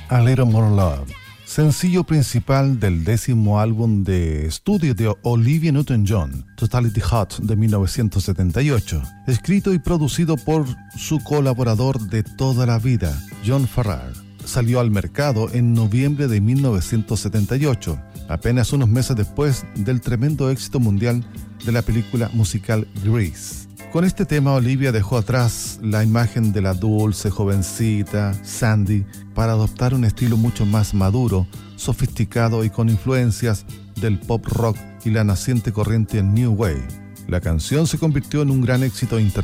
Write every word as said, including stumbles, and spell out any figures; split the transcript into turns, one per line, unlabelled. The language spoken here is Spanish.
A Little More Love, sencillo principal del décimo álbum de estudio de Olivia Newton-John, Totality Hot de mil novecientos setenta y ocho, escrito y producido por su colaborador de toda la vida, John Farrar. Salió al mercado en noviembre de mil novecientos setenta y ocho, apenas unos meses después del tremendo éxito mundial de la película musical Grease. Con este tema, Olivia dejó atrás la imagen de la dulce jovencita Sandy para adoptar un estilo mucho más maduro, sofisticado y con influencias del pop rock y la naciente corriente New Wave. La canción se convirtió en un gran éxito internacional